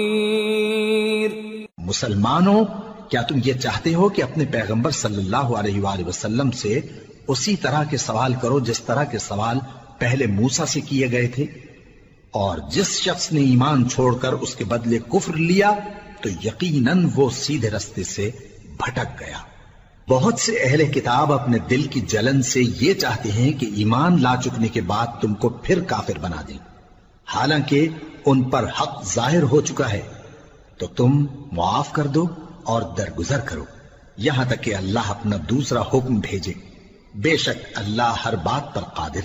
मुसलमानों, क्या तुम ये चाहते हो कि अपने पैगंबर सल्लल्लाहु अलैहि वसल्लम से उसी तरह के सवाल करो जिस तरह के सवाल पहले मूसा से किए गए थे? और जिस शख्स ने ईमान छोड़कर उसके बदले कुफ्र लिया तो यकीनन वो सीधे रास्ते से भटक गया। बहुत से अहले किताब अपने दिल की जलन से ये चाहते हैं कि ईमान ला चुकने के बाद तुमको फिर काफिर बना दें, हालांकि उन पर हक जाहिर हो चुका है। तो तुम मुआफ कर दो और दरगुजर करो यहां तक कि अल्लाह अपना दूसरा हुक्म भेजे। बेशक अल्लाह हर बात पर कादिर